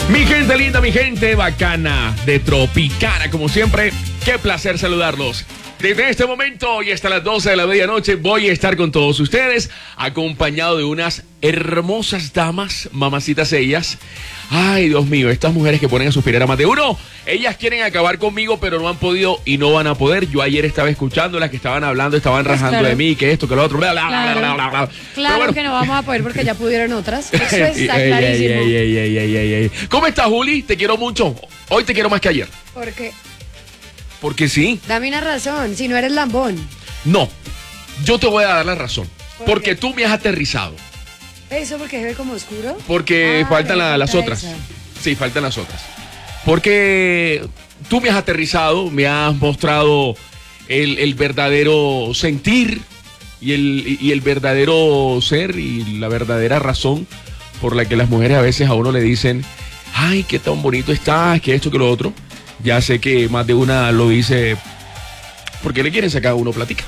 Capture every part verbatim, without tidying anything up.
Mi gente linda, mi gente bacana de Tropicana, como siempre, qué placer saludarlos. Desde este momento y hasta las doce de la medianoche voy a estar con todos ustedes, acompañado de unas hermosas damas, mamacitas ellas. Ay, Dios mío, estas mujeres que ponen a suspirar a más de uno. Ellas quieren acabar conmigo, pero no han podido y no van a poder. Yo ayer estaba escuchando las que estaban hablando, estaban pues rajando claro. de mí, que esto, que lo otro, bla, bla, claro, bla, bla, bla, bla. Claro bueno. que no vamos a poder porque ya pudieron otras. Eso está ey, clarísimo. Ey, ey, ey, ey, ey, ey. ¿Cómo estás, Juli? Te quiero mucho. Hoy te quiero más que ayer. ¿Por qué? Porque sí. Dame una razón, si no eres lambón. No, yo te voy a dar la razón. ¿Por porque qué? tú me has aterrizado. ¿Eso porque se ve como oscuro? Porque ah, faltan la, las otras. Esa. Sí, faltan las otras. Porque tú me has aterrizado, me has mostrado el, el verdadero sentir y el, y el verdadero ser y la verdadera razón por la que las mujeres a veces a uno le dicen, ay, qué tan bonito estás, que esto, que lo otro. Ya sé que más de una lo dice porque le quieren sacar a uno platica.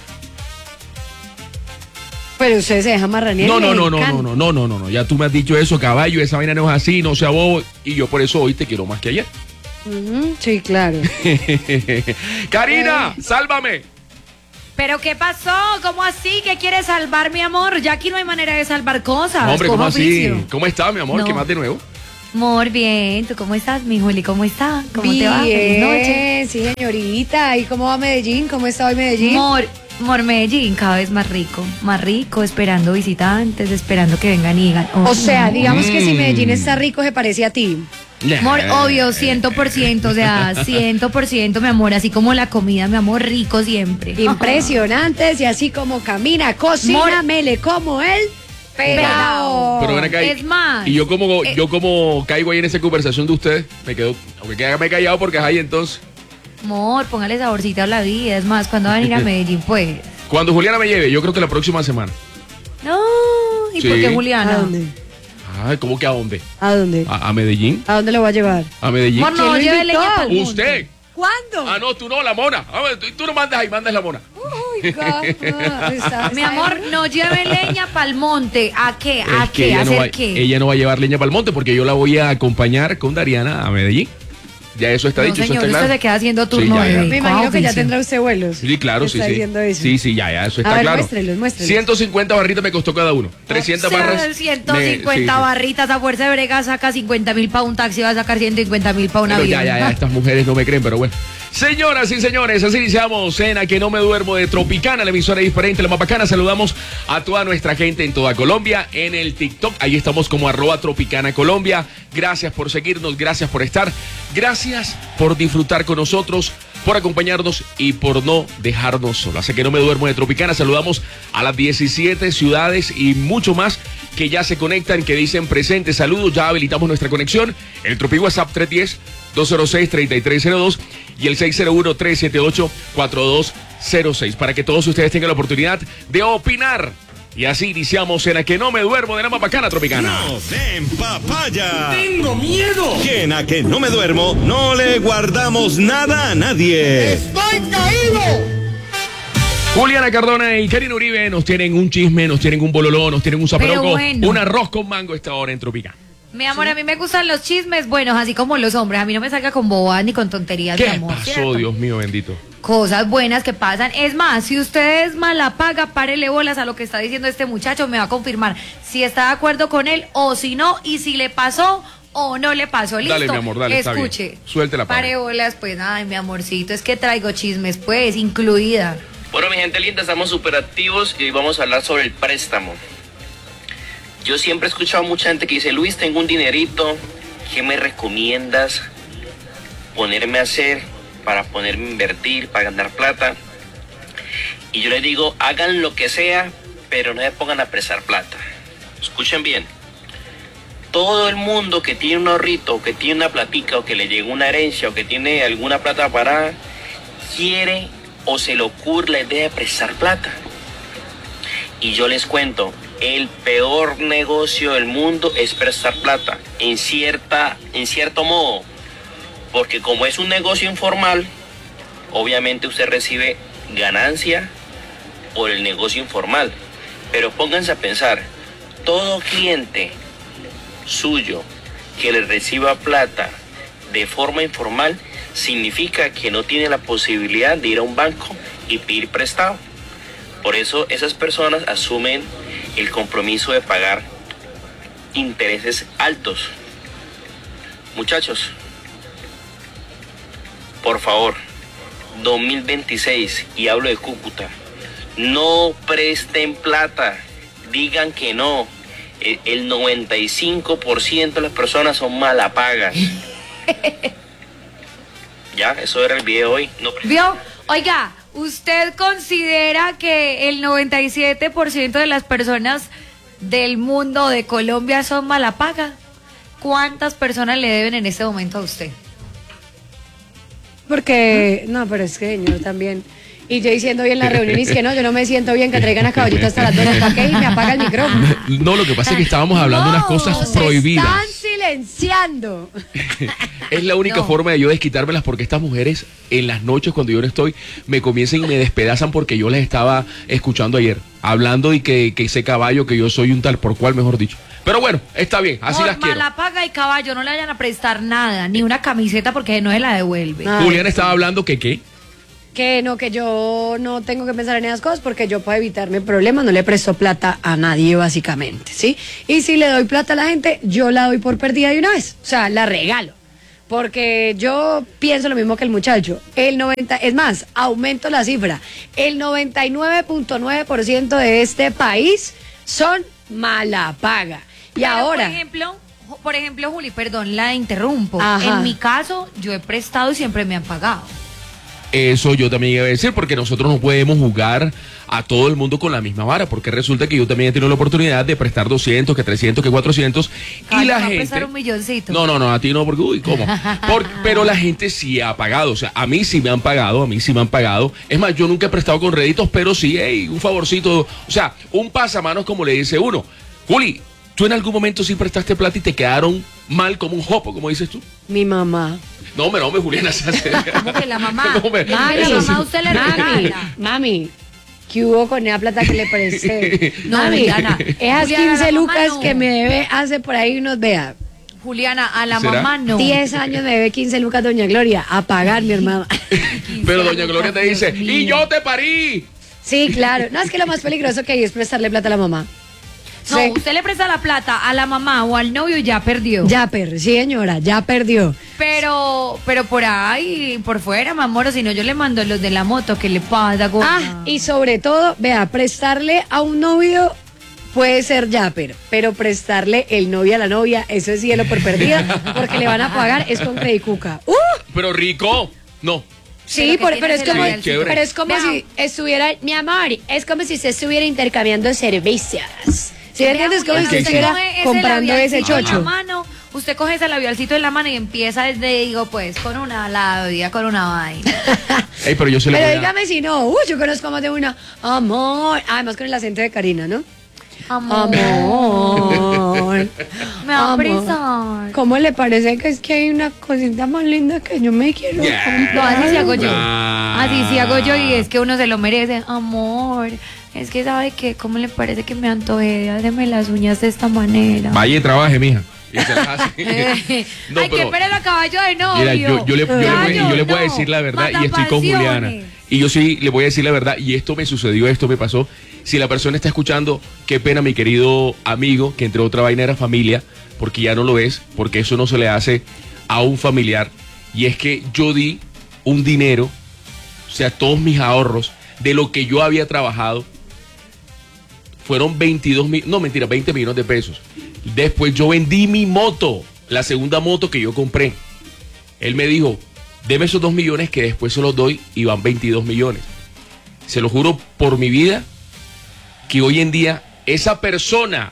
Pero ustedes se dejan marranear. No, no, no, no, no, no, no, no, no, no. Ya tú me has dicho eso, caballo, esa vaina no es así, no sea bobo. Y yo por eso hoy te quiero más que ayer. Uh-huh, sí, claro. Karina, sálvame. ¿Pero qué pasó? ¿Cómo así? ¿Qué quieres salvar, mi amor? Ya aquí no hay manera de salvar cosas. Hombre, ¿cómo así? Oficio. ¿Cómo estás, mi amor? No. ¿Qué más de nuevo? Amor, bien. ¿Tú cómo estás, mi Juli? ¿Cómo está? ¿Cómo bien, te va? Feliz noche. Sí, señorita. ¿Y cómo va Medellín? ¿Cómo está hoy Medellín? Amor, amor, Medellín cada vez más rico. Más rico, esperando visitantes, esperando que vengan y digan. Oh, o sea, digamos mm. que si Medellín está rico, se parece a ti. Amor, obvio, ciento por ciento, o sea, ciento por ciento, mi amor, así como la comida, mi amor, rico siempre. Impresionantes y así como camina, cocina, Amor. mele como él. Pero, Pero ven acá, es más. Y yo como, eh, yo como caigo ahí en esa conversación de ustedes, me quedo, aunque quédame callado porque es ahí entonces. Amor, póngale saborcito a la vida. Es más, ¿cuándo van a ir a Medellín, pues? Cuando Juliana me lleve, yo creo que la próxima semana. No, ¿y Sí. por qué ¿A Juliana? dónde? Ay, ¿cómo que a dónde? ¿A dónde? ¿A, a Medellín? ¿A dónde lo va a llevar? ¿A Medellín? Amor, no, ¿Quién lo lleve invitó? leña pa'l monte. ¿Usted? ¿Cuándo? Ah, no, tú no, la mona. A ver, tú, tú no mandas ahí, mandas la mona. Uy, God, no, está- Mi está- amor, no lleve leña pa'l monte. ¿A qué? ¿A Es que qué? ¿A ella no, hacer va, qué? ella no va a llevar leña para el monte porque yo la voy a acompañar con Dariana a Medellín. Ya eso está No, dicho, señor, eso está usted claro. se queda haciendo Sí, turno ya, de ya. Me imagino que ya oficio. tendrá usted vuelos. Sí, claro, sí, Está sí. diciendo eso. Sí, sí, ya, ya, eso está A ver, claro. muéstrelos, muéstrelos. ciento cincuenta barritas me costó cada uno. trescientas barras. ciento me- cincuenta sí, sí. barritas a fuerza de brega, saca cincuenta mil para un taxi, va a sacar ciento cincuenta mil para un Pero avión. ya, ya, ya, estas mujeres no me creen, pero bueno. Señoras y señores, así iniciamos Cena que no me duermo de Tropicana, la emisora diferente, la más bacana. Saludamos a toda nuestra gente en toda Colombia, en el TikTok. Ahí estamos como arroba Tropicana Colombia. Gracias por seguirnos, gracias por estar. Gracias por disfrutar con nosotros, por acompañarnos y por no dejarnos solos. Así que no me duermo de Tropicana. Saludamos a las diecisiete ciudades y mucho más que ya se conectan, que dicen presente. Saludos, ya habilitamos nuestra conexión. El Tropi WhatsApp tres uno cero, dos cero seis, tres tres cero dos y el seis cero uno, tres siete ocho, cuatro dos cero seis para que todos ustedes tengan la oportunidad de opinar. Y así iniciamos en la que no me duermo de la más bacana Tropicana. ¡No den papaya! ¡Tengo miedo! Que en la que no me duermo no le guardamos nada a nadie. ¡Estoy caído! Juliana Cardona y Karina Uribe nos tienen un chisme, nos tienen un bololó, nos tienen un zaparoco, bueno. un arroz con mango esta hora en Tropicana. Mi amor, a mí me gustan los chismes buenos, así como los hombres. A mí no me salga con bobadas ni con tonterías de ¿Qué amor. pasó, ¿cierto? Dios mío bendito? Cosas buenas que pasan. Es más, si usted es mala paga, párele bolas a lo que está diciendo este muchacho, me va a confirmar si está de acuerdo con él o si no, y si le pasó o no le pasó. Listo. Dale, mi amor, dale, está bien. Escuche. Suelte la paga. Pare bolas, pues, ay, mi amorcito, es que traigo chismes, pues, incluida. Bueno, mi gente linda, estamos súper activos y hoy vamos a hablar sobre el préstamo. Yo siempre he escuchado a mucha gente que dice, Luis, tengo un dinerito, ¿qué me recomiendas ponerme a hacer para ponerme a invertir, para ganar plata? Y yo les digo, hagan lo que sea, pero no se pongan a prestar plata. Escuchen bien. Todo el mundo que tiene un ahorrito, o que tiene una platica, o que le llegó una herencia, o que tiene alguna plata parada, quiere o se le ocurre la idea de prestar plata. Y yo les cuento, el peor negocio del mundo es prestar plata, en cierta, en cierto modo, porque como es un negocio informal, obviamente usted recibe ganancia por el negocio informal. Pero pónganse a pensar, todo cliente suyo que le reciba plata de forma informal significa que no tiene la posibilidad de ir a un banco y pedir prestado. Por eso esas personas asumen el compromiso de pagar intereses altos. Muchachos, por favor, dos mil veintiséis, y hablo de Cúcuta, no presten plata, digan que no. El, el noventa y cinco por ciento de las personas son malapagas. Ya, eso era el video hoy. No. ¿Vio? Oiga, ¿usted considera que el noventa y siete por ciento de las personas del mundo de Colombia son malapagas? ¿Cuántas personas le deben en este momento a usted? Porque, no, pero es que yo también. Y yo diciendo bien la reunión, y es que no, yo no me siento bien que traigan a Caballito hasta las dos del paquete y me apaga el micrófono. No, lo que pasa es que estábamos hablando de unas cosas se prohibidas. Están silenciando. Es la única No. forma de yo desquitármelas, porque estas mujeres en las noches cuando yo no estoy me comienzan y me despedazan porque yo les estaba escuchando ayer, hablando y que, que ese caballo, que yo soy un tal por cual, mejor dicho. Pero bueno, está bien, así Por las quiero. malapaga y caballo, no le vayan a prestar nada, ni una camiseta porque no se la devuelve. Ah. Julián estaba hablando que qué. Que no, que yo no tengo que pensar en esas cosas porque yo para evitarme problemas no le presto plata a nadie básicamente, ¿sí? Y si le doy plata a la gente, yo la doy por perdida de una vez, o sea, la regalo. Porque yo pienso lo mismo que el muchacho. El noventa, es más, aumento la cifra. El noventa y nueve punto nueve por ciento de este país son mala paga. Y Pero, ahora... Por ejemplo, por ejemplo, Juli, perdón, la interrumpo. Ajá. En mi caso, yo he prestado y siempre me han pagado. Eso yo también iba a decir, porque nosotros no podemos jugar a todo el mundo con la misma vara, porque resulta que yo también he tenido la oportunidad de prestar doscientos, que trescientos, que cuatrocientos, y Ay, la me va a gente... prestar un milloncito. No, no, no, a ti no, porque, uy, ¿cómo? Por- pero la gente sí ha pagado, o sea, a mí sí me han pagado, a mí sí me han pagado. Es más, yo nunca he prestado con réditos, pero sí, hey, un favorcito, o sea, un pasamanos como le dice uno. Juli, ¿tú en algún momento sí prestaste plata y te quedaron mal como un jopo, como dices tú? Mi mamá. No, me no, me Juliana, se hace. ¿Cómo que la mamá? No, me- Ay, la eso mamá sí. usted le Mami, regala. mami, ¿qué hubo con esa plata que le presté? No, Mami, Juliana. esas Juliana, la quince mamá lucas no. que me debe hace por ahí unos, vea, Juliana, a la ¿Será? mamá no. diez años me debe quince lucas doña Gloria, a pagar mi hermana. Pero doña Gloria te dice, Dios y mío. yo te parí. Sí, claro. No, es que lo más peligroso que hay es prestarle plata a la mamá. No, Sí. usted le presta la plata a la mamá o al novio y ya perdió. Ya perdió, sí señora, ya perdió. Pero, pero por ahí, por fuera, mi amor, o si no, yo le mando los de la moto, ¿qué le pasa, gorda? Ah, y sobre todo, vea, prestarle a un novio puede ser yaper, pero prestarle el novio a la novia, eso es cielo por perdida, porque le van a pagar, es con credicuca. ¡Uh! Pero rico, no. Sí, Pero que por- tienes pero es el como, labial chévere. pero es como Vea. si estuviera, mi amor, es como si usted estuviera intercambiando servicios. ¿Sí me entiendes? Como si Juliana, usted usted estuviera coge ese comprando ese labialcito en la chocho. mano, usted coge ese labialcito en la mano y empieza desde, digo, pues, con una labia, con una vaina. Ey, pero yo se le Pero voy a... dígame si no, uy, yo conozco más de una, amor, además con el acento de Karina, ¿no? Amor. Amor. Me va a Amor. prestar. ¿Cómo le parece que es que hay una cosita más linda que yo me quiero Yeah. comprar? No, así sí hago yo. Ah. Así sí hago yo y es que uno se lo merece. Amor, es que sabe que, ¿cómo le parece que me antojé? Hágame las uñas de esta manera. Vaya y trabaje, mija. Y se las hace. Eh, No, Ay, pero- que espere la caballo de novio. Mira, yo, yo le, yo le voy, Gallo, yo le voy a no, decir la verdad y estoy con matapasiones. Juliana. Y yo sí le voy a decir la verdad y esto me sucedió, esto me pasó. Si la persona está escuchando, qué pena, mi querido amigo, que entre otra vaina era familia, porque ya no lo es, porque eso no se le hace a un familiar. Y es que yo di un dinero, o sea, todos mis ahorros de lo que yo había trabajado, fueron veintidós mil, no mentira, veinte millones de pesos. Después yo vendí mi moto, la segunda moto que yo compré. Él me dijo, deme esos dos millones que después se los doy y van veintidós millones. Se lo juro por mi vida que hoy en día esa persona,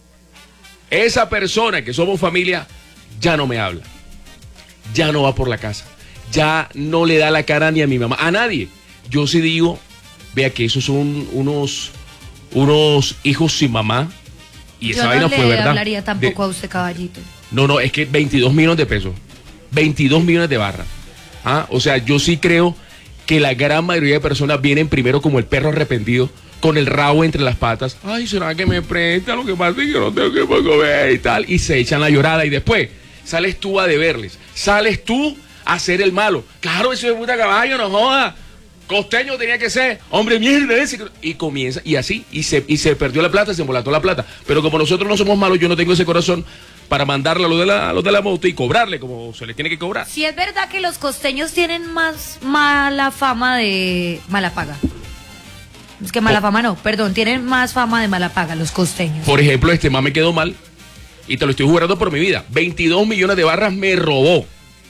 esa persona que somos familia, ya no me habla. Ya no va por la casa. Ya no le da la cara ni a mi mamá, a nadie. Yo sí digo, vea que esos son unos, unos hijos sin mamá. Y esa Yo vaina no fue le verdad. hablaría tampoco De- a usted, caballito. no, no, es que veintidós millones de pesos. veintidós millones de barras. ¿Ah? O sea, yo sí creo que la gran mayoría de personas vienen primero como el perro arrepentido, con el rabo entre las patas. Ay, ¿será que me presta? Lo que pasa es que yo no tengo que comer y tal. Y se echan la llorada y después sales tú a deberles, sales tú a ser el malo. Claro, ese es puta caballo, no joda. Costeño tenía que ser, hombre, mierda ese. Y comienza, y así, y se, y se perdió la plata, se embolató la plata. Pero como nosotros no somos malos, yo no tengo ese corazón para mandarle a los de la, a los de la moto y cobrarle como se le tiene que cobrar. Si es verdad que los costeños tienen más mala fama de mala paga. Es que mala Oh. fama no, perdón, tienen más fama de mala paga los costeños. Por ejemplo, este más me quedó mal, y te lo estoy jurando por mi vida. veintidós millones de barras me robó.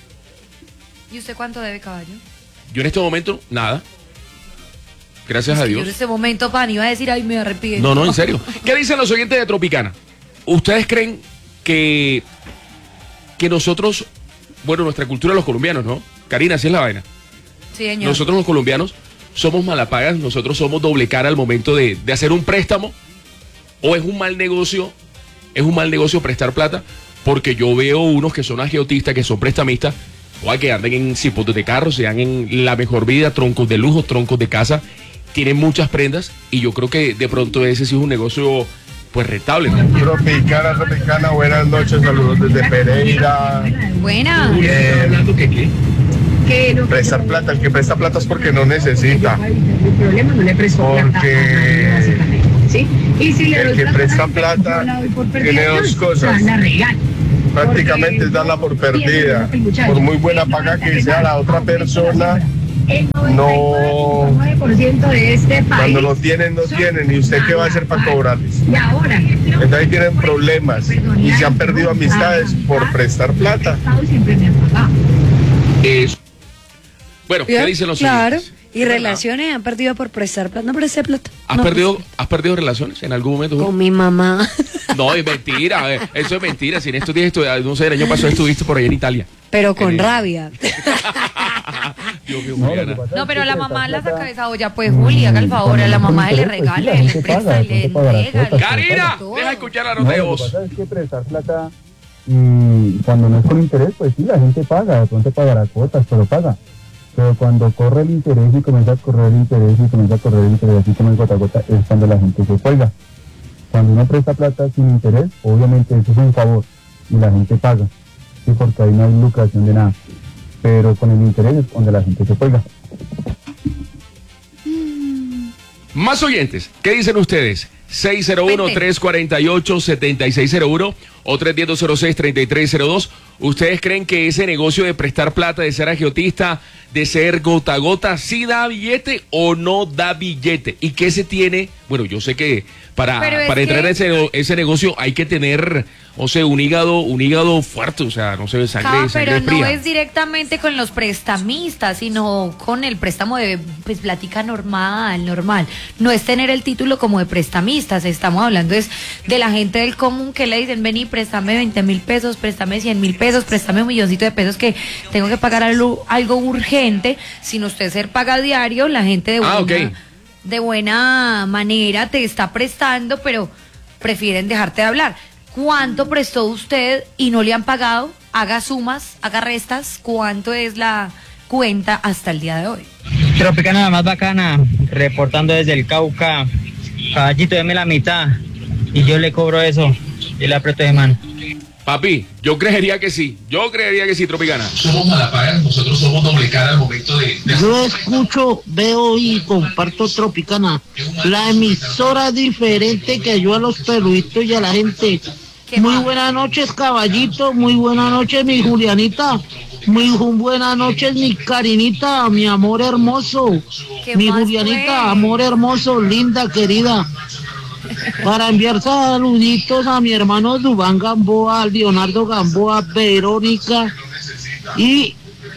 ¿Y usted cuánto debe, caballo? Yo en este momento, nada. Gracias Es a que Dios. Yo en este momento, pan, iba a decir, ay, me arrepiento. No, no, en serio. ¿Qué dicen los oyentes de Tropicana? ¿Ustedes creen que, que nosotros, bueno, nuestra cultura de los colombianos, ¿no? Karina, así es la vaina. Sí, señor. Nosotros los colombianos somos malapagas, nosotros somos doble cara al momento de, de hacer un préstamo, o es un mal negocio, es un mal negocio prestar plata, porque yo veo unos que son agiotistas, que son prestamistas, o que anden en cipotes de carros, sean en la mejor vida, troncos de lujo, troncos de casa, tienen muchas prendas, y yo creo que de pronto ese sí es un negocio pues rentable, ¿no? Tropicana, Tropicana, buenas noches, saludos desde Pereira. Buena. Eh, hablando que qué? Que no, prestar plata, el que presta plata es porque no necesita. El problema no le prestó plata Porque a nadie, básicamente, ¿sí? Y si le el doy que plata a presta nadie, plata yo la doy por perdida, tiene dos pues, cosas. la regalo. Prácticamente Porque es darla por perdida. el muchacho, Por muy buena paga que sea la otra persona, el no, noventa y nueve por ciento de este país, cuando lo tienen, no tienen. ¿Y usted qué va a hacer para cobrarles? y ahora, Entonces ahí tienen problemas y se han perdido amistades por prestar plata. Estado siempre me ha pagado. Eso. Bueno, ¿qué dicen los Claro, oyentes? y ¿Verdad? relaciones han perdido por prestar plata. No presté plata. ¿Has, No, perdido, ¿Has perdido relaciones en algún momento? con mi mamá. No, es mentira, eh, eso es mentira. Si en estos días, estu- no sé, el año pasado estuviste por allá en Italia. Pero con En el- rabia. Dios mío, Juliana. No, pero la mamá la saca de esa olla, pues Juli, haga el favor, a la mamá le regale, le presta, le entrega. le- Karina, todo. deja escuchar la No, nota de lo que voz. pasa es que prestar plata, mm, cuando no es con interés, pues sí, la gente paga, de pronto pagará cuotas, pero paga. Pero cuando corre el interés y comienza a correr el interés y comienza a correr el interés, así como el gota a gota, es cuando la gente se cuelga. Cuando uno presta plata sin interés, obviamente eso es un favor y la gente paga, sí, porque ahí no hay lucración de nada. Pero con el interés es cuando la gente se cuelga. Más oyentes, ¿qué dicen ustedes? seis cero uno, tres cuatro ocho, siete seis cero uno o tres uno cero, dos cero seis, tres tres cero dos. ¿Ustedes creen que ese negocio de prestar plata, de ser agiotista, de ser gota a gota, sí da billete o no da billete? ¿Y qué se tiene? Bueno, yo sé que para, Pero es para entrar que- en ese, ese negocio hay que tener, o sea, un hígado, un hígado fuerte, o sea, no sé, sangre, Ah, sangre pero no fría. es directamente con los prestamistas, sino con el préstamo de pues plática normal, normal. No es tener el título como de prestamistas, estamos hablando es de la gente del común que le dicen, vení, préstame veinte mil pesos, préstame cien mil pesos, préstame un milloncito de pesos que tengo que pagar algo, algo urgente, sin usted ser paga diario, la gente de buena, Ah, ok. de buena manera te está prestando, pero prefieren dejarte de hablar. ¿Cuánto prestó usted y no le han pagado? Haga sumas, haga restas. ¿Cuánto es la cuenta hasta el día de hoy? Tropicana la más bacana, reportando desde el Cauca. Caballito, deme la mitad y yo le cobro eso y le aprieto de mano. Papi, yo creería que sí, yo creería que sí, Tropicana. Somos malapagas, nosotros somos doble cara al momento de... de Yo escucho, veo y comparto Tropicana, la emisora diferente que ayuda a los peluditos y a la gente. ¿Qué Muy más? buenas noches, caballito, muy buenas noches, mi Julianita, muy ju- buenas noches, mi Karinita, mi amor hermoso, ¿Qué mi más, Julianita, pues? amor hermoso, linda, querida. Para enviar saluditos a mi hermano Dubán Gamboa, Leonardo Gamboa, Verónica y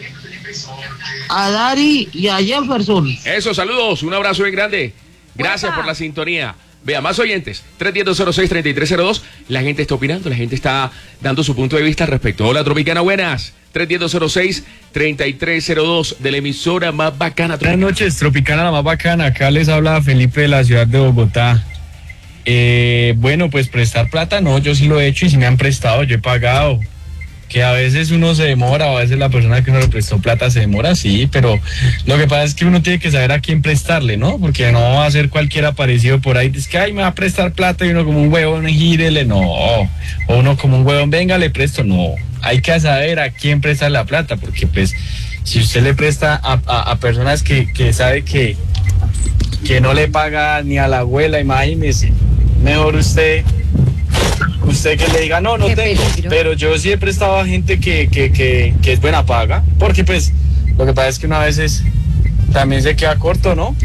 a Dari y a Jefferson. Eso, saludos, un abrazo bien grande. Gracias Uepa. por la sintonía. Vea, más oyentes, tres uno cero, dos cero seis, tres tres cero dos. La gente está opinando, la gente está dando su punto de vista respecto. Hola, Tropicana, buenas. tres uno cero, dos cero seis, tres tres cero dos de la emisora más bacana. Buenas Tropicana. noches, Tropicana la más bacana. Acá les habla Felipe de la ciudad de Bogotá. Eh, bueno, pues prestar plata, no, yo sí lo he hecho y si me han prestado, yo he pagado. Que a veces uno se demora, o a veces la persona que uno le prestó plata se demora, sí, pero lo que pasa es que uno tiene que saber a quién prestarle, ¿no? Porque no va a ser cualquier aparecido por ahí, dice que, ay, me va a prestar plata y uno como un huevón, gírele, no. O uno como un huevón, venga, le presto, no. hay que saber a quién prestar la plata, porque pues si usted le presta a, a, a personas que, que sabe que, que no le paga ni a la abuela, imagínese, mejor usted, usted que le diga, no, no tengo, pero yo sí he prestado a gente que, que, que, que es buena paga, porque pues lo que pasa es que una vez es, también se queda corto, ¿no?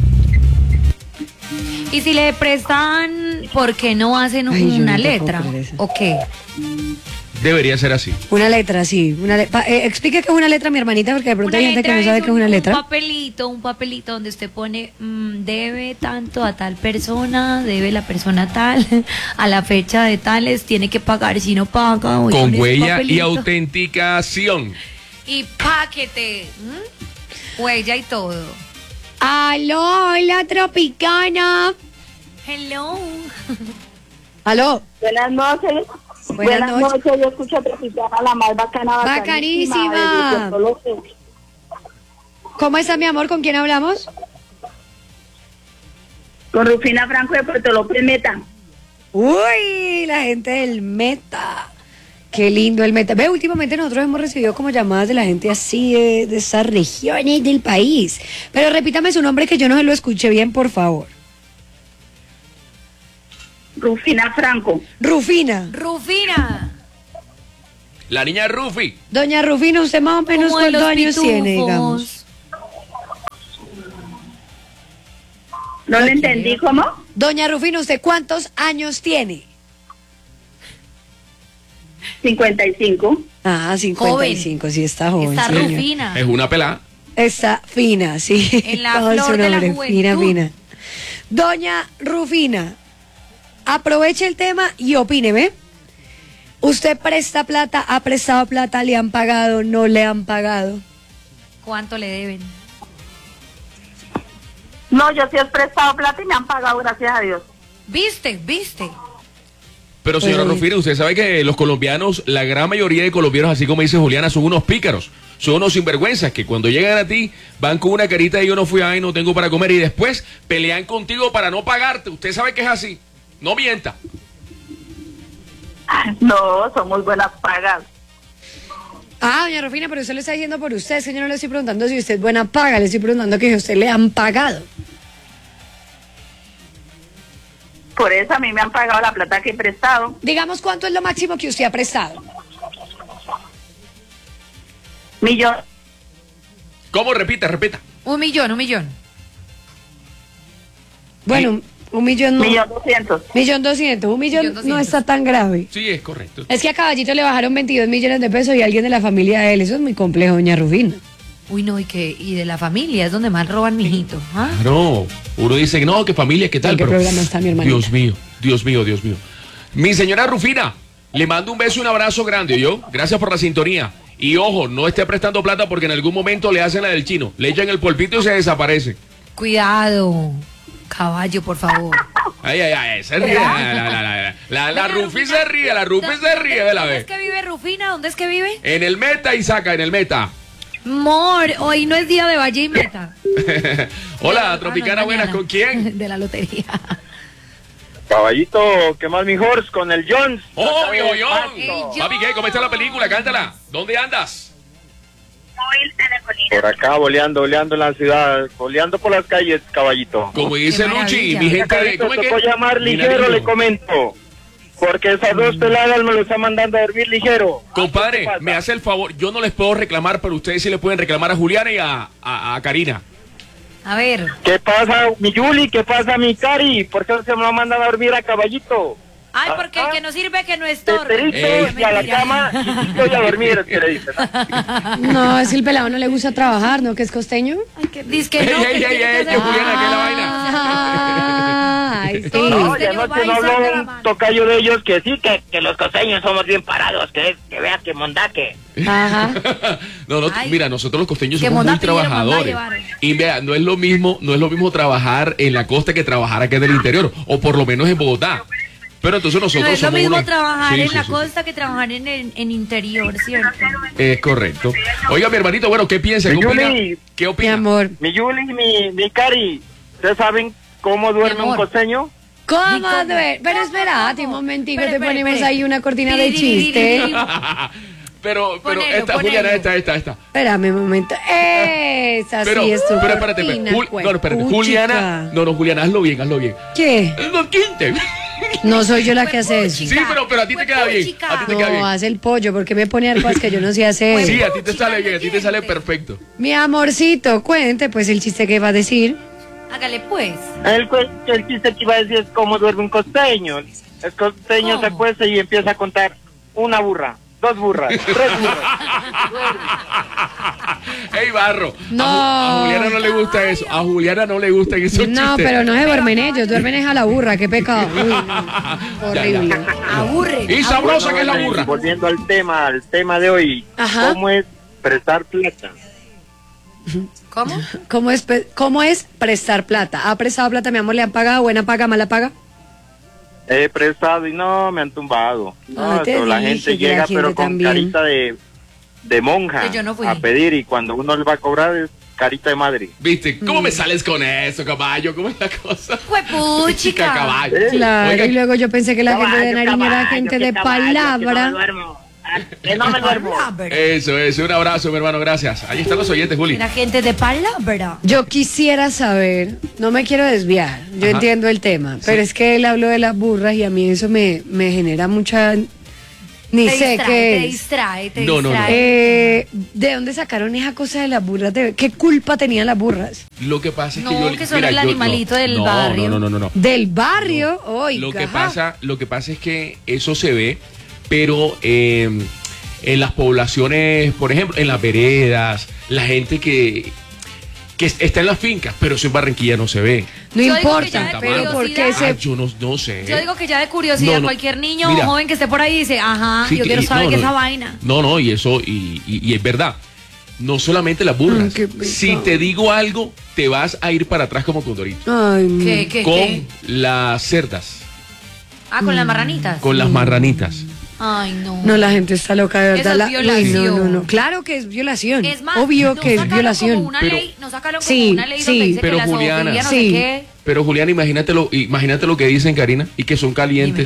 Y si le prestan, ¿por qué no hacen Ay, yo una no te letra? puedo creer eso. ¿O qué? Debería ser así. Una letra, sí. Una le- pa- eh, explique qué es una letra, mi hermanita, porque de pronto Una hay gente que letra no sabe es qué es una un- letra. Un papelito, un papelito donde usted pone mm, debe tanto a tal persona, debe la persona tal, a la fecha de tales, tiene que pagar, si no paga. voy Con ese huella y papelito. autenticación. Y paquete. ¿m? Huella y todo. Aló, la tropicana. Hello. Aló. Buenas noches. Buenas Buenas noches. noches. Yo escucho Tropicana, la más bacana, bacanísima. Bacanísima. desde Puerto Loco. ¿Cómo está mi amor? ¿Con quién hablamos? Con Rufina Franco de Puerto López Meta. Uy, la gente del Meta. Qué lindo el Meta. Ve, últimamente nosotros hemos recibido como llamadas de la gente así de, de esas regiones del país. Pero repítame su nombre que yo no se lo escuché bien, por favor. Rufina Franco. Rufina. Rufina. La niña Rufi. Doña Rufina, ¿usted más o menos Como de cuántos los años tiene, pitufos. digamos? ¿No le entendí cómo? Doña Rufina, ¿usted cuántos años tiene? cincuenta y cinco. Ah, cincuenta y cinco, sí está joven. Está señor. Rufina. Es una pelada. Está fina, sí. En la Todo flor su de la nombre, juventud. Fina, fina. Doña Rufina, aproveche el tema y opíneme. ¿Usted presta plata, ha prestado plata, le han pagado, no le han pagado? ¿Cuánto le deben? No, yo sí he prestado plata y me han pagado, gracias a Dios. ¿Viste? ¿Viste? Pero señora Eh. Rufina, usted sabe que los colombianos, la gran mayoría de colombianos, así como dice Juliana, son unos pícaros, son unos sinvergüenzas que cuando llegan a ti van con una carita de yo no fui, ay, no tengo para comer y después pelean contigo para no pagarte. Usted sabe que es así. No mienta. No, son muy buenas pagas. Ah, doña Rufina, pero usted lo está diciendo por usted, señor, no le estoy preguntando si usted es buena paga, le estoy preguntando que si a usted le han pagado. Por eso a mí me han pagado la plata que he prestado. Digamos, ¿cuánto es lo máximo que usted ha prestado? Millón. ¿Cómo? Repita, repita. Un millón, un millón. Bueno, un millón no. Millón doscientos. Millón doscientos. Un millón, Millón no doscientos. está tan grave. Sí, es correcto. Es que a Caballito le bajaron veintidós millones de pesos y alguien de la familia de él. Eso es muy complejo, doña Rufina. Uy, no, y que y de la familia es donde más roban, mijito. ¿Ah? No, uno dice, no, que familia, ¿qué tal? ¿En qué Pero, programa está mi hermanita? Dios mío, Dios mío, Dios mío. Mi señora Rufina, le mando un beso y un abrazo grande, ¿yo? Gracias por la sintonía. Y ojo, no esté prestando plata porque en algún momento le hacen la del chino. Le echan el polvito y se desaparece. Cuidado. Caballo, por favor. Ay, ay, ay, se ríe. La, la, la, la, la, la Rufi se ríe, la Rufi se ríe, ve la ¿Dónde ve. es que vive Rufina? ¿Dónde es que vive? En el meta y saca, en el meta. Mor, hoy no es día de Valle y Meta. Hola, Ah, Tropicana, no, es buenas, mañana. ¿con quién? De la lotería. Caballito, ¿qué más mi Horse? Con el Jones. ¡Oh, mi Ey, hoyón! Jones. Papi, ¿qué? ¿Cómo está la película? Cántala. ¿Dónde andas? Por acá, boleando, boleando en la ciudad, boleando por las calles, caballito. Como dice Qué Luchi, maravilla. mi gente de... Caballito, ¿Cómo es que? tocó llamar ligero, Minarino. le comento. Porque esas dos peladas me lo están mandando a dormir ligero. Compadre, ¿Qué pasa? me hace el favor, yo no les puedo reclamar, pero ustedes sí le pueden reclamar a Juliana y a, a, a Karina. A ver. ¿Qué pasa, mi Yuli? ¿Qué pasa, mi Cari? ¿Por qué se me lo mandan a dormir a caballito? Ay, porque el que no sirve que no Te estorbe. y a la cama y estoy a dormir, que le dicen. No, es que el pelado no le gusta trabajar, ¿no? Que es costeño. Ay, que, dice que Ey, no. ey, que ey, tiene que ey, hacer- que Juliana, ¿qué es la vaina? Ay, sí. Todos No, los ya costeños anoche van y no sacan habló la un mano. tocayo de ellos que sí, que, que los costeños somos bien parados, que, que vean que mondaque. Ajá. No, no, Ay. mira, nosotros los costeños Que somos muy Mondá pidieron, Mondá trabajadores. llevaron. Y vea, no es lo mismo, no es lo mismo trabajar en la costa que trabajar acá en el interior, o por lo menos en Bogotá. Pero entonces nosotros No es lo somos mismo unos- trabajar Sí, en sí, la sí. costa que trabajar en el en interior, ¿cierto? Es correcto. Oiga, mi hermanito, bueno, ¿qué piensa? ¿Qué Mi opina? Yuli. ¿Qué Mi opina? amor. Mi Yuli, mi, mi Cari, ¿ustedes saben cómo duerme Mi un amor. costeño? ¿Cómo, ¿Cómo? duer- Pero ¿Cómo? espérate un ¿Cómo? momentico, Espere, te espere, ponemos espere. ahí una cortina de Tiri, tiri, chiste. tiri. Pero, pero Ponelo, esta, ponelo. Juliana, esta, esta, esta. Espérame un momento. Esa Pero, sí es tu pero espérate, espérate. cortina, Jul- no, espérate. huepuchica. Juliana, no, no, Juliana, hazlo bien, hazlo bien. ¿Qué? No, quinte. No soy yo la que hace eso. Sí, pero, pero a ti te queda bien. A ti te queda No, bien. hace el pollo, porque me pone algo que yo no sé hacer. Sí, a ti te sale bien, a ti te sale perfecto. Mi amorcito, cuente pues el chiste que va a decir. Hágale pues. El, cu- el chiste que iba a decir es cómo duerme un costeño. El costeño ¿Cómo? se acuesta y empieza a contar una burra, dos burras, tres burras. Ey, Barro. No. A, Ju- a Juliana no le gusta eso. A Juliana no le gustan esos chistes. No, pero no se duermen ellos, duermen es a la burra, qué pecado. Uy, no, horrible. Aburre. Y sabrosa que es la Bueno, burra. Volviendo al tema, al tema de hoy, Ajá. ¿cómo es prestar plata? ¿Cómo? ¿Cómo es, pe- ¿Cómo es prestar plata? ¿Ha prestado plata, mi amor? ¿Le han pagado? ¿Buena paga, mala paga? He prestado y no me han tumbado. No, Ah, te eso, la dije gente que la llega gente pero con también. carita de, de monja Que yo no fui. a pedir y cuando uno le va a cobrar es carita de madre. ¿Viste? ¿Cómo Mm. me sales con eso, caballo? ¿Cómo es la cosa? Chica, Huepuchica. caballo. Claro, Oiga, y luego yo pensé que la gente de Caballo, Nariño era caballo, gente que de caballo, que no me palabra. duermo. Ah, que no me duermo. Eso, eso. Un abrazo, mi hermano. Gracias. Ahí están los oyentes, Juli. Era gente de palabra. Yo quisiera saber, no me quiero desviar, yo Ajá. entiendo el tema, pero es que él habló de las burras y a mí eso me, me genera mucha... Ni Te sé distrae, qué te es. distrae, te No, no, no. distrae. Eh, ¿De dónde sacaron esa cosa de las burras? ¿De- ¿Qué culpa tenían las burras? Lo que pasa es que No, yo... que son el yo- animalito del no, barrio. No, no, no, no. Del barrio, oiga. Lo que pasa, lo que pasa es que eso se ve, pero eh, en las poblaciones, por ejemplo, en las veredas, la gente que, que está en las fincas, pero eso en Barranquilla no se ve. No Yo digo que importa, ya de pero ¿por qué curiosidad- Ah, se... yo no, no sé. Yo digo que ya de curiosidad, No, no. cualquier niño Mira. o joven que esté por ahí dice, ajá, Sí, yo que- quiero y- saber no, qué es no. esa vaina. No, no, y eso, y, y- y es verdad. No solamente las burras. Mm, qué pecado. Si te digo algo, te vas a ir para atrás como Condorito. Ay, no. ¿Qué, qué, Con qué? las cerdas, Ah, con las marranitas. con las marranitas. Ay, no. No, la gente está loca, de Eso verdad. es La- violación. Uy, no, no, no. Claro que es violación. Es más, Obvio nos que es sacaron violación. Como una Pero- ley, nos sacaron como Sí, una ley sí, donde dice pero que la Juliana, zoofilia no sí. sé qué. Pero Juliana, imagínate lo, imagínate lo que dicen, Karina, y que son calientes.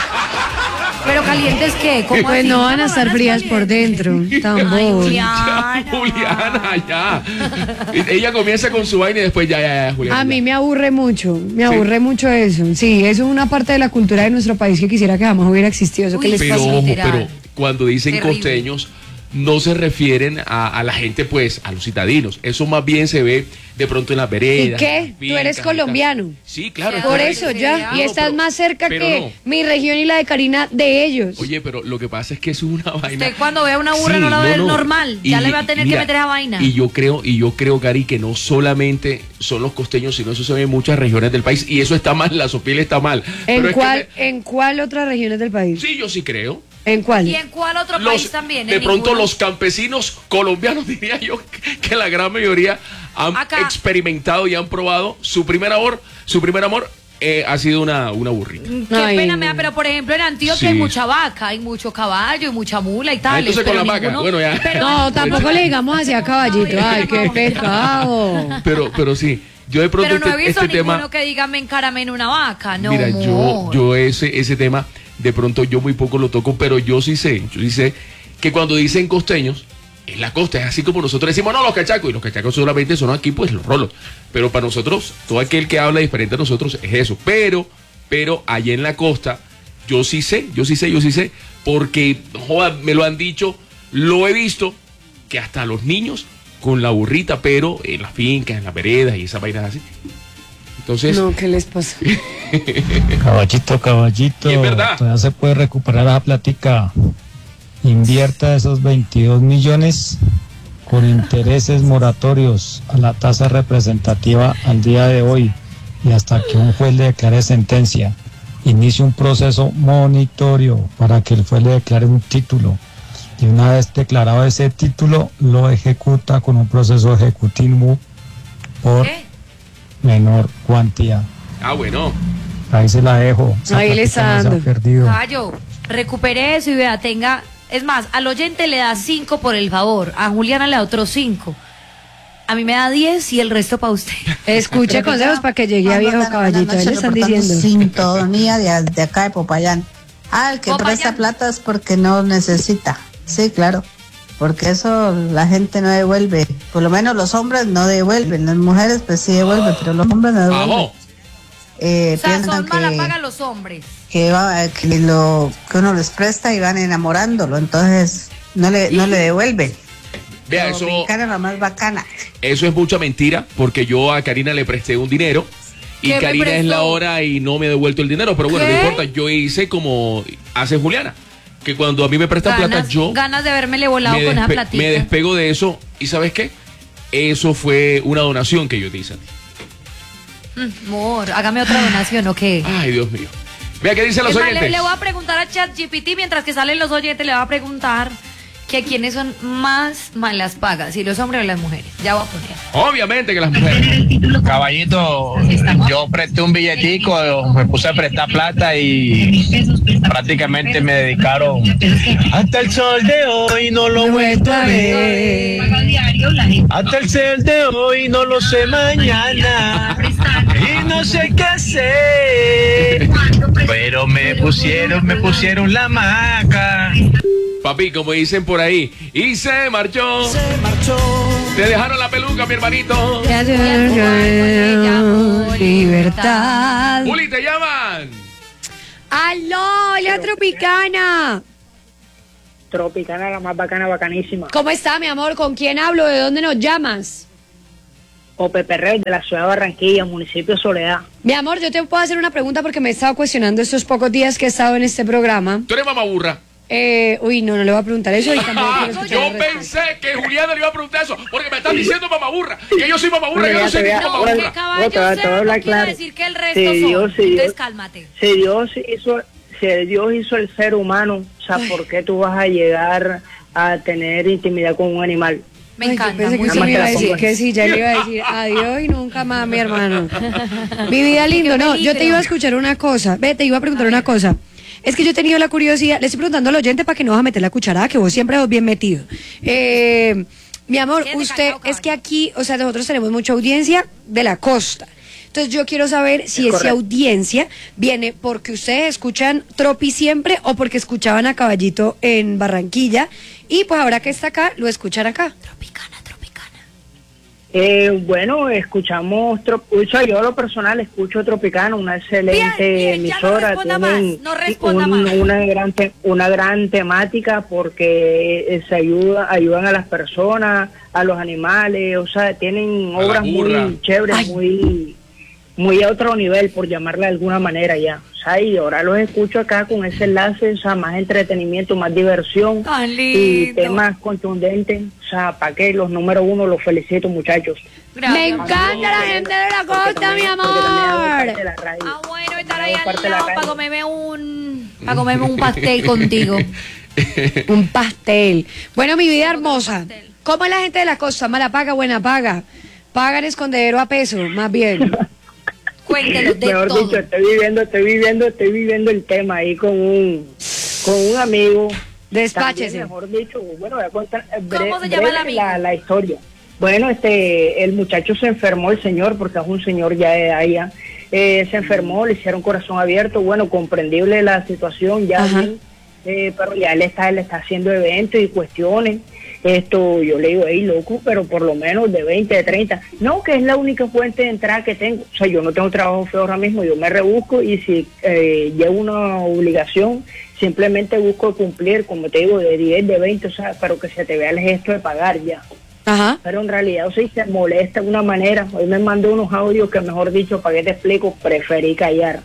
Pero calientes qué? ¿Cómo Pues así? no van a ¿Cómo estar frías por dentro. Tan Ay, bobo. Juliana. Juliana, ya. Ella comienza con su vaina y después ya, ya, ya, Juliana. A ya. mí me aburre mucho, me aburre mucho eso. Sí, eso es una parte de la cultura de nuestro país que quisiera que jamás hubiera existido. Eso que Uy, les Pero pasa. ojo, literal. pero cuando dicen Terrible. costeños, no se refieren a, a la gente, pues, a los citadinos. Eso más bien se ve de pronto en las ¿Y veredas. qué? en las Tú eres fincas y colombiano. tal. Sí, claro. Sí, Por es eso correcto. ya. No, Y estás pero- más cerca pero que no. mi región y la de Karina de ellos. Oye, pero lo que pasa es que eso es una vaina. Usted cuando ve a una burra Sí, no la ve no, no. normal. Ya Y- le va a tener mira, que meter esa vaina. Y yo creo, y yo creo, Gary, que no solamente son los costeños, sino eso se ve en muchas regiones del país. Y eso está mal, la sopil está mal. Pero ¿En es que cuál, ¿En cuál otras regiones del país? me- sí, yo sí creo. ¿En cuál? ¿Y en cuál otro Los- país también? de ¿En pronto ninguno? los campesinos colombianos, diría yo, que la gran mayoría han Acá. experimentado y han probado su primer amor, su primer amor eh, ha sido una, una burrita. Qué Ay, pena no. me da, pero por ejemplo en Antioquia Sí. hay mucha vaca, hay mucho caballo, hay mucha mula y tal. Ah, entonces con la vaca, bueno, ya. No, tampoco le digamos así a caballito. Ay, qué pecado. Pero, pero sí, yo de pronto Pero no he este, visto este ninguno tema, que diga me encarame en una vaca, no. mira, yo, yo ese, ese tema, de pronto yo muy poco lo toco, pero yo sí sé, yo sí sé que cuando dicen costeños, en la costa es así como nosotros decimos, no, los cachacos, y los cachacos solamente son aquí, pues los rolos. Pero para nosotros, todo aquel que habla diferente a nosotros es eso. Pero, pero allá en la costa, yo sí sé, yo sí sé, yo sí sé, porque, joda, me lo han dicho, lo he visto, que hasta los niños con la burrita, pero en las fincas, en las veredas y esas vainas así. Entonces, No, ¿qué les pasa? Caballito, caballito, Y es verdad. todavía se puede recuperar la plática. Invierta esos veintidós millones con intereses moratorios a la tasa representativa al día de hoy y hasta que un juez le declare sentencia. Inicie un proceso monitorio para que el juez le declare un título. Y una vez declarado ese título, lo ejecuta con un proceso ejecutivo por ¿Qué? menor cuantía. ah, bueno. Ahí se la dejo. Esa Ahí le plática está no se ha dando. perdido. Caballo, recupere eso y vea, tenga. Es más, al oyente le da cinco por el favor, a Juliana le da otros cinco. A mí me da diez y el resto para usted. Escuche consejos para que llegue a viejo caballito. Ahí le están diciendo. Sintonía de, de acá de Popayán. Ah, el que Popayán. presta plata es porque no necesita. Sí, claro. Porque eso la gente no devuelve. Por lo menos los hombres no devuelven. Las mujeres pues sí devuelven, pero los hombres no devuelven. Eh, O sea, piensan son mala que, paga los hombres. que, va- que lo que uno les presta y van enamorándolo, entonces no le no le devuelven. Vea, eso, Dominicana es la más bacana. eso es mucha mentira, porque yo a Karina le presté un dinero y ¿Qué me Karina es prestó? la hora y no me ha devuelto el dinero, pero bueno, ¿Qué? no importa, yo hice como hace Juliana, que cuando a mí me prestan plata, Ganas, yo ganas de haberme volado me, con esa despe- platita. me despego de eso y ¿sabes qué? Eso fue una donación que yo te hice a ti. Mm, amor, hágame otra donación, ¿o qué? Ay, Dios mío. Vea, ¿qué dicen los Es más, oyentes? le, le voy a preguntar a ChatGPT mientras que salen los oyentes, le voy a preguntar que quiénes son más malas pagas, si los hombres o las mujeres. Ya voy a poner. Obviamente que las mujeres. Caballito, yo presté un billetico, me puse a prestar plata y prácticamente me dedicaron hasta el sol de hoy, no lo he vuelto a ver. Hasta el sol de hoy, no lo sé mañana. Y no sé qué hacer. Pero me pusieron, me pusieron la maca. Papi, como dicen por ahí, y se marchó. Se marchó. Te dejaron la peluca, mi hermanito. Libertad. Juli, te llaman. ¡Aló, la Tropicana! Tropicana, la más bacana, bacanísima. ¿Cómo está, mi amor? ¿Con quién hablo? ¿De dónde nos llamas? Ope Perrey, de la ciudad de Barranquilla, municipio de Soledad. Mi amor, yo te puedo hacer una pregunta porque me he estado cuestionando estos pocos días que he estado en este programa. ¿Tú eres mamá burra? Eh, uy, no, no le voy a preguntar eso y tampoco quiero escuchar Yo el resto. pensé que Juliana le iba a preguntar eso, porque me están diciendo mamá burra, que yo soy mamá burra, yo no Mira, soy te ni voy a- mamá ahora- burra. ahora te voy a- te voy a hablar claro. decir que el resto Si son. Dios, si Entonces, Dios- cálmate. Si Dios hizo, si Dios hizo el ser humano, o sea, ¿por qué tú vas a llegar a tener intimidad con un animal? Me Ay, encanta. yo pensé que muy usted me bien. iba a decir que sí, ya le iba a decir adiós y nunca más, mi hermano. Mi vida lindo, no, yo te iba a escuchar una cosa, ve, te iba a preguntar una cosa. Es que yo he tenido la curiosidad, le estoy preguntando al oyente para que no vas a meter la cucharada, que vos siempre sos bien metido. Eh, mi amor, usted, es que aquí, o sea, nosotros tenemos mucha audiencia de la costa. Entonces yo quiero saber si esa correcto. audiencia viene porque ustedes escuchan Tropi siempre o porque escuchaban a Caballito en Barranquilla y pues ahora que está acá, lo escuchan acá. Eh, bueno, escuchamos, trop- o sea, yo a lo personal escucho Tropicana, una excelente Bien, bien, ya no emisora, responda tienen más, no responda un- más. una gran te- una gran temática porque eh, se ayuda, ayudan a las personas, a los animales, o sea, tienen A la obras burra. muy chéveres, muy muy a otro nivel, por llamarla de alguna manera ya. O sea, y ahora los escucho acá con ese enlace, o sea, más entretenimiento, más diversión Tan y lindo. temas contundentes. O sea, para que los número uno los felicito, muchachos. Me encanta la gente de la costa, mi amor. Ah, bueno, estar ahí al lado para comerme un, para comerme un pastel contigo. Un pastel. Bueno, mi vida hermosa. ¿Cómo es la gente de la costa? ¿Mala paga, buena paga? ¿Pagan escondedero a peso? Más bien. Cuéntelo de Mejor todo. dicho, estoy viviendo, estoy viviendo, estoy viviendo el tema ahí con un, con un amigo. Despáchese. También, mejor dicho, bueno, voy a contar eh, bre- ¿Cómo se llama el breve amigo? la, la historia. Bueno, este, el muchacho se enfermó, el señor, porque es un señor ya de allá, eh, se enfermó, le hicieron corazón abierto, bueno, comprendible la situación, ya bien, eh, pero ya él está, él está haciendo eventos y cuestiones. Esto, yo le digo, hey, loco, pero por lo menos de veinte, de treinta. No, que es la única fuente de entrada que tengo. O sea, yo no tengo trabajo feo ahora mismo, yo me rebusco y si eh, llevo una obligación, simplemente busco cumplir, como te digo, de diez, de veinte, o sea, pero que se te vea el gesto de pagar ya. Ajá. Pero en realidad, o sea, se molesta de una manera. Hoy me mandó unos audios que, mejor dicho, para que te explico, preferí callar.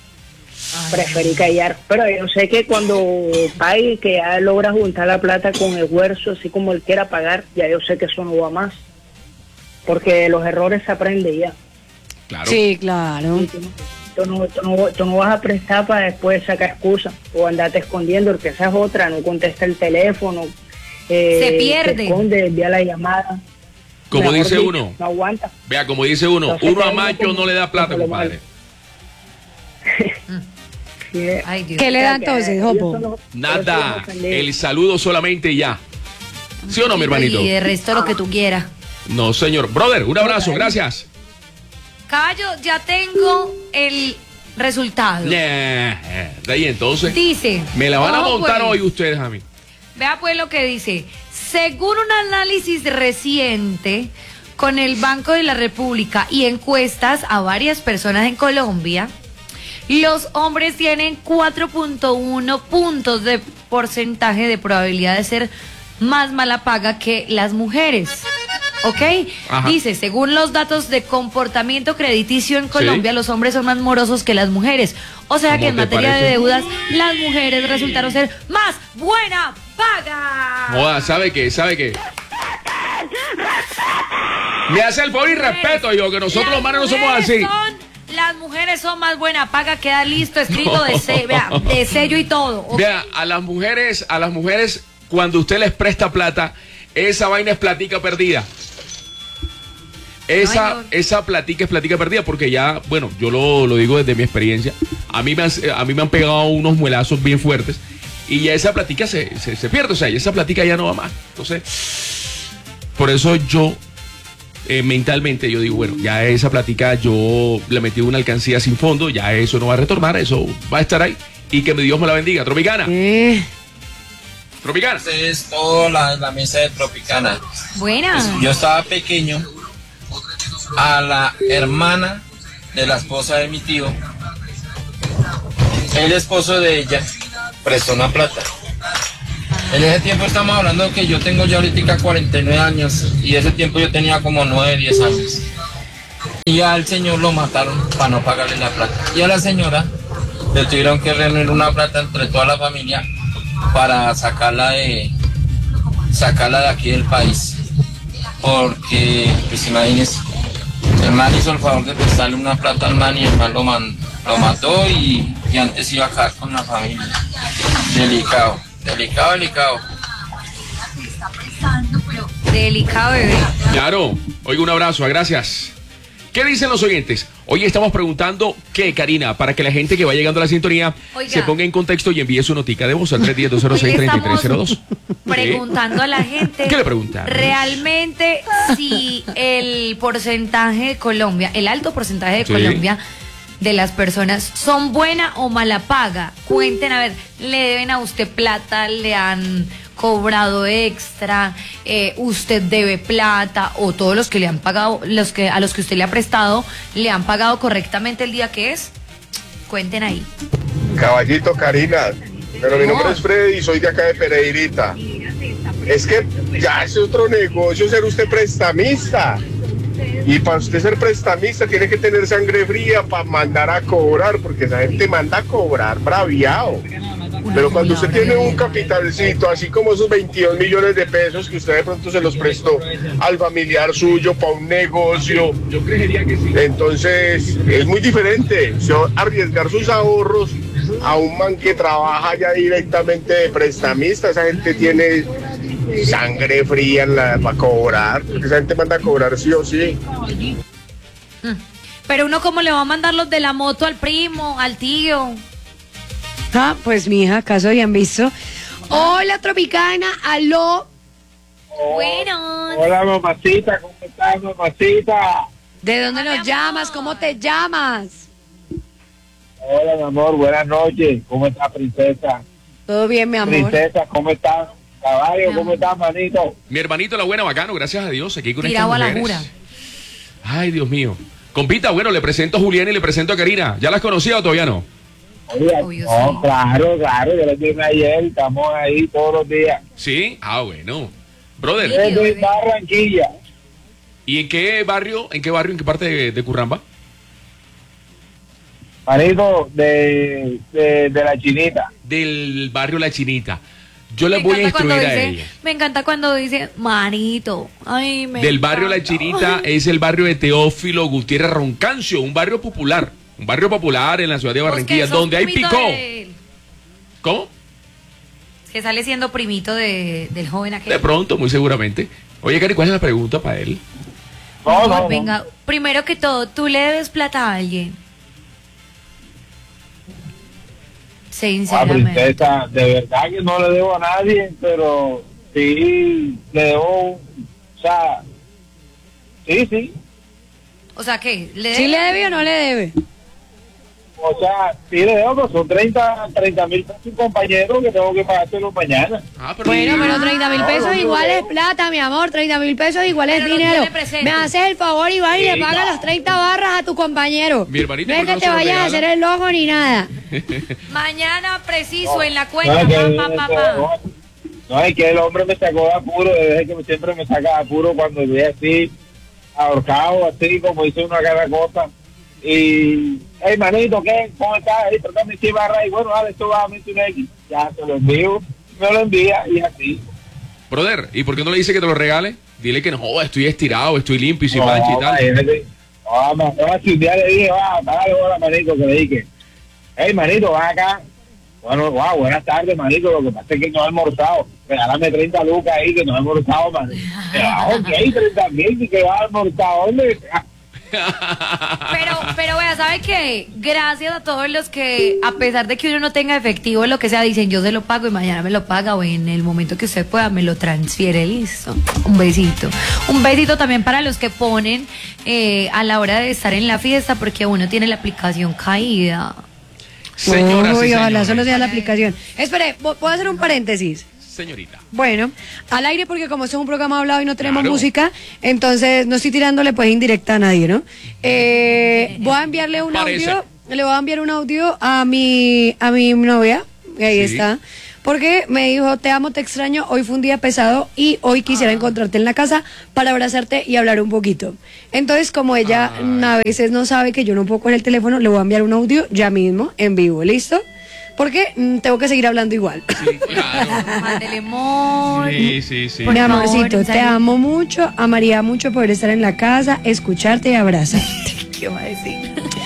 Preferí callar, pero yo sé que cuando pague, que ya logra juntar la plata con esfuerzo, así como él quiera pagar, ya yo sé que eso no va más, porque de los errores se aprende ya. Claro. Sí, claro. Tú no, tú, no, tú no vas a prestar para después sacar excusas o andarte escondiendo, porque esa es otra, no contesta el teléfono, eh, Se pierde. esconde, envía la llamada. Como Mejor dice dicho, uno. No aguanta. Vea, como dice uno, Entonces, uno a tenemos macho como- no le da plata, como lo compadre. Ay, Dios. ¿Qué le da entonces, Jopo? Nada, el saludo solamente y ya. ¿Sí o no, mi hermanito? Y de resto lo que tú quieras. No, señor. Brother, un abrazo, gracias. Caballo, ya tengo el resultado. Yeah. De ahí entonces. Dice. Me la van a ojo, montar pues, hoy ustedes a mí. Vea pues lo que dice. Según un análisis reciente con el Banco de la República y encuestas a varias personas en Colombia, los hombres tienen cuatro punto uno puntos de porcentaje de probabilidad de ser más mala paga que las mujeres. ¿Ok? Ajá. Dice, según los datos de comportamiento crediticio en Colombia, sí, los hombres son más morosos que las mujeres. O sea que en materia parece? de deudas, las mujeres resultaron ser más buena paga. Joda, ¿sabe qué? ¿Sabe qué? Me hace el favor y respeto, yo, que nosotros las los manes no somos así. Son, las mujeres son más buena paga, queda listo, escrito no. de, se, vea, de sello y todo. ¿Okay? Vea, a las mujeres, a las mujeres, cuando usted les presta plata, esa vaina es platica perdida. Esa, Ay, esa platica es platica perdida porque ya, bueno, yo lo, lo digo desde mi experiencia. A mí, me han, a mí me han pegado unos muelazos bien fuertes y ya esa platica se, se, se pierde, o sea, esa platica ya no va más. Entonces, por eso yo, eh, mentalmente, yo digo, bueno, ya esa platica yo le metí una alcancía sin fondo, ya eso no va a retornar, eso va a estar ahí y que Dios me la bendiga. Tropicana. Eh. Tropicana. Esta es toda la, la mesa de Tropicana. Buena. Pues yo estaba pequeño. A la hermana de la esposa de mi tío, el esposo de ella prestó una plata. En ese tiempo estamos hablando de que yo tengo ya ahorita cuarenta y nueve años y ese tiempo yo tenía como nueve, diez años. Y al señor lo mataron para no pagarle la plata. Y a la señora le tuvieron que reunir una plata entre toda la familia para sacarla de sacarla de aquí del país. Porque, pues imagínense, el man hizo el favor de prestarle una plata al man y el man lo, man, lo mató y, y antes iba a acabar con la familia. Delicado, delicado, delicado. Delicado, bebé. Claro, oiga, un abrazo, gracias. ¿Qué dicen los oyentes? Hoy estamos preguntando qué, Karina, para que la gente que va llegando a la sintonía Oiga. se ponga en contexto y envíe su notica de voz al tres uno cero, dos cero seis, tres tres cero dos. Preguntando a la gente. ¿Qué le preguntan? Realmente, si el porcentaje de Colombia, el alto porcentaje de sí. Colombia de las personas son buena o mala paga. Cuenten, a ver, ¿le deben a usted plata? ¿Le han cobrado extra? Eh, ¿Usted debe plata? ¿O todos los que le han pagado, los que a los que usted le ha prestado, le han pagado correctamente el día que es? Cuenten ahí. Caballito, Karina, pero mi nombre es Freddy y soy de acá de Pereirita. Es que ya es otro negocio ser usted prestamista. Y para usted ser prestamista tiene que tener sangre fría para mandar a cobrar, porque esa gente manda a cobrar braviado. Pero cuando usted tiene un capitalcito, así como esos veintidós millones de pesos que usted de pronto se los prestó al familiar suyo para un negocio, yo creería que sí. Entonces es muy diferente. O sea, arriesgar sus ahorros a un man que trabaja ya directamente de prestamista. Esa gente tiene sangre fría en la, para cobrar, porque esa gente manda a cobrar sí o sí. Pero uno, ¿cómo le va a mandar los de la moto al primo, al tío? Ah, pues mija, ¿acaso habían visto? Hola, Tropicana, aló. Oh, Buenos. Hola, mamacita, ¿cómo estás, mamacita? ¿De dónde nos llamas? ¿Cómo te llamas? Hola, mi amor, buenas noches. ¿Cómo estás, princesa? Todo bien, mi amor. Princesa, ¿cómo estás? Caballo, ¿cómo estás, manito? Mi hermanito, la buena, bacano, gracias a Dios, aquí con Tirado estas a la mujeres. jura. Ay, Dios mío. Compita, bueno, le presento a Julián y le presento a Karina. ¿Ya las conocía o todavía no? Oye, Obvio, no, sí. claro, claro, yo las vi ayer, estamos ahí todos los días. ¿Sí? Ah, bueno. Brother. Es de Barranquilla. ¿Y en qué barrio, en qué barrio, en qué parte de, de Curramba? Manito, de, de, de La Chinita. Del barrio La Chinita. Yo les voy a instruir dice, a ella. Me encanta cuando dice, manito. Ay, me Del encanta. barrio La Chinita es el barrio de Teófilo Gutiérrez Roncancio, un barrio popular. Un barrio popular en la ciudad de Barranquilla, donde hay picó. ¿Cómo? Que sale siendo primito de, del joven aquel. De pronto, muy seguramente. Oye, Cari, ¿cuál es la pregunta para él? No, no, no, venga, no. Primero que todo, ¿tú le debes plata a alguien? Sinceramente. Ah, princesa, de verdad que no le debo a nadie, pero sí le debo, o sea, sí, sí. O sea, ¿qué? ¿Le ¿Sí le debe o no le debe? O sea, sí le debo, pero son treinta mil pesos un compañero que tengo que pagárselo mañana. Ah, pero Bueno, pero treinta mil pesos no, no, igual no. es plata, mi amor. treinta mil pesos igual es Pero lo dinero. tiene presente. Me haces el favor, Iván, y le Sí, pagas no. las treinta barras a tu compañero. Mi hermanito, No es ¿por qué que no te se lo vayas a regala? hacer el logo ni nada. Mañana preciso en la cuenta, No, que- pa, pa, pa, pa. no, no, es que el hombre me sacó de apuro, desde que siempre me saca de apuro cuando ve así, ahorcado, así, como dice una cada cosa. Y, hey, manito, ¿qué? ¿Cómo estás? Hey, tratame si barra y bueno, dale, esto va a mi X. Ya, se lo envío, me lo envía y así. Brother, ¿y por qué no le dice que te lo regale? Dile que no, joda, estoy estirado, estoy limpio y sin No, mancha y tal. imagínate. No, no, no, si un día le dije, va, dale, hola, manito, que le dije, hey, manito, va acá. Bueno, wow, buenas tardes, manito, lo que pasa es que no he almorzado. Regálame treinta lucas ahí, que no he almorzado, manito. Ah, ok, treinta mil, que va a almorzar, ¿dónde? Pero, pero vea, ¿sabe qué? Gracias a todos los que, a pesar de que uno no tenga efectivo, lo que sea, dicen yo se lo pago y mañana me lo paga o en el momento que usted pueda me lo transfiere, listo. Un besito. Un besito también para los que ponen eh, a la hora de estar en la fiesta porque uno tiene la aplicación caída. Señoras Uy, y ojalá señores. solo sea la aplicación. Espere, ¿puedo puedo hacer un paréntesis? Señorita. Bueno, al aire porque como esto es un programa hablado y no tenemos Claro. música, entonces no estoy tirándole pues indirecta a nadie, ¿no? Eh, voy a enviarle un Parece. audio, le voy a enviar un audio a mi a mi novia, que ahí Sí. está, porque me dijo, te amo, te extraño, hoy fue un día pesado y hoy quisiera encontrarte en la casa para abrazarte y hablar un poquito. Entonces, como ella mm, a veces no sabe que yo no puedo con el teléfono, le voy a enviar un audio ya mismo, en vivo, ¿listo? Porque mm, tengo que seguir hablando igual. Sí, claro. Mándele amor. Sí, sí, sí. Por Mi favor, amorcito, un te saludo. amo mucho, amaría mucho poder estar en la casa, escucharte y abrazarte. ¿Qué va a decir?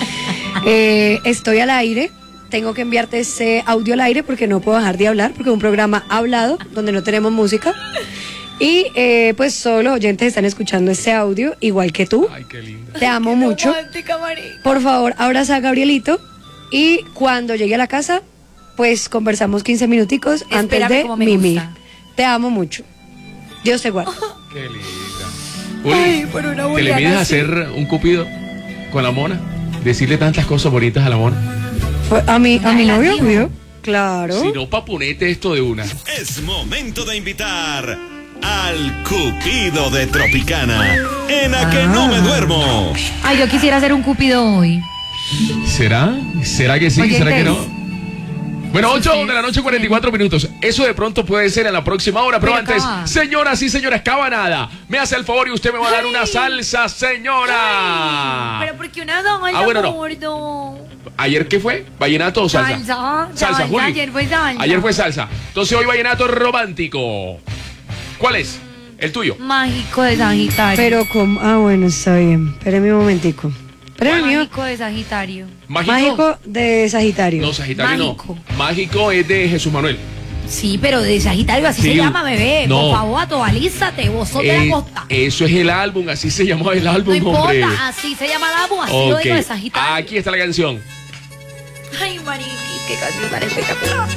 Eh, estoy al aire, tengo que enviarte ese audio al aire porque no puedo dejar de hablar, porque es un programa hablado donde no tenemos música. Y eh, pues solo los oyentes están escuchando ese audio, igual que tú. Ay, qué lindo. Te amo mucho. Romántica, marica. Por favor, abraza a Gabrielito y cuando llegue a la casa, pues conversamos quince minuticos antes Espérame de como me mimir. gusta. Te amo mucho. Dios te guarde. Qué linda. Uli, Ay, por una ¿te le boliana mides a así. hacer un cupido con la mona? Decirle tantas cosas bonitas a la mona. Fue a mi, a mi Ay, la novio, dijo. ¿vio? Claro. Si no, papunete esto de una. Es momento de invitar al Cupido de Tropicana. En A que no me duermo. Ay, yo quisiera hacer un cupido hoy. ¿Será? ¿Será que sí? Oyentes. ¿Será que no? Bueno, ocho de la noche, cuarenta y cuatro minutos. Eso de pronto puede ser en la próxima hora, pero, Pero antes, acaba. señoras y señores, cabanada, me hace el favor y usted me va a dar una salsa, señora. Pero porque una doña Ah, bueno, no. gordo. ¿Ayer qué fue? ¿Vallenato o salsa? Salsa. Salsa, salsa, Juli. Ayer fue salsa. Ayer fue salsa. Entonces hoy vallenato romántico. ¿Cuál es? El tuyo. Mágico de Sagitario. Pero como... Ah, bueno, está bien. Espérame un momentico. Espérame, mío. Mágico de Sagitario. ¿Mágico? Mágico de Sagitario. No, Sagitario Mágico. no. Mágico es de Jesús Manuel. Sí, pero de Sagitario así Sí. se llama, bebé. No. Por favor, actualízate, vos sos de Eh, la costa. eso es el álbum, así se llamaba el No álbum, importa, hombre. así se llama el álbum, así lo Ok. digo de Sagitario. Aquí está la canción. Ay, mariquis, qué canción tan espectacular.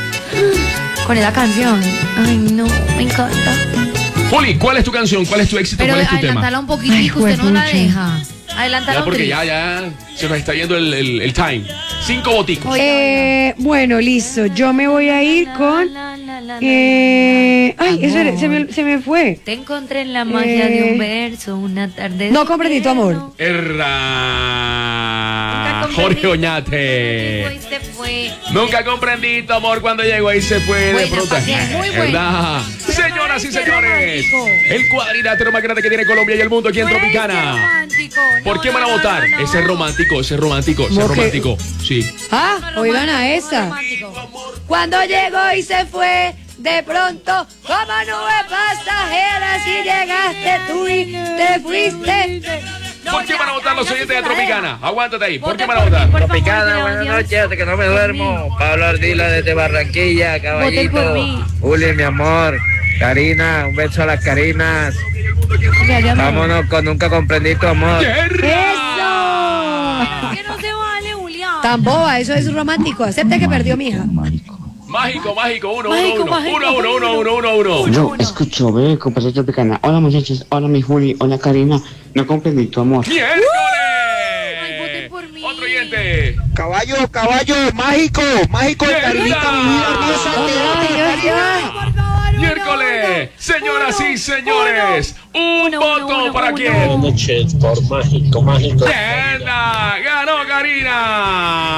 Con esa canción. Ay, no, me encanta. Juli, ¿cuál es tu canción? ¿Cuál es tu éxito? Pero ¿Cuál es tu tema? adelántala un poquitico, usted no la deja. Adelántala Ya, un porque poquito. ya, ya se nos está yendo el, el, el time. Cinco boticos. Eh, bueno, listo. Yo me voy a ir con... Eh, ay, eso era- se, me, se me fue. Te encontré en la magia de Eh, un verso, una tarde. No comprendí tu amor. Erra. Jorge Oñate. Y se fue. Nunca comprendí tu amor cuando llegó y se fue de Buena, pronto. Fabián, muy buena. ¿Verdad? Señoras y Qué señores, romántico. el cuadrilátero más grande que tiene Colombia y el mundo aquí en No es Tropicana. romántico. ¿Por No, qué van a no, no, votar? no, no. Ese es romántico, ese es romántico, ese es ¿Cómo que? romántico. Sí. Ah, oigan a esta. Cuando llegó y se fue, de pronto, como nube pasajera, si llegaste tú y te fuiste. ¿Por qué van a votar los oyentes de Tropicana? Aguántate ahí. ¿Por qué Voten van a por mí, votar? por favor, Tropicana, buenas gracias. noches, hasta que no me duermo. Pablo Ardila desde Barranquilla, Voten caballito. por mí. Juli, mi amor. Karina, un beso a las Carinas. Gracias, amor. Vámonos con Nunca comprendí tu amor. ¡Eso! Que no se vale, Julián. Tan boba, eso es romántico. Acepta que perdió mi hija. Mágico, mágico, uno, Mágico, uno, uno. mágico, Uno, uno, uno, uno, uno, uno. Yo escucho, ve, compadre Tropicana. Hola muchachos, hola mi Juli, hola Karina. No comprendí tu amor. ¡Miércoles! Ay, voten por mí. Otro oyente Adelante. Caballo, caballo, mágico, mágico de Carinita, mi vida hermosa, te amo, Miércoles, señoras y señores, un Uno, voto uno, uno, para uno. quién. Buenas noches, por mágico, mágico. Tienda, ganó Karina.